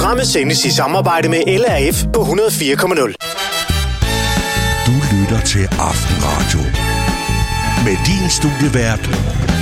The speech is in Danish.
Programmet sendes i samarbejde med LRF på 104,0. Du lytter til Aftenradio med din studievært,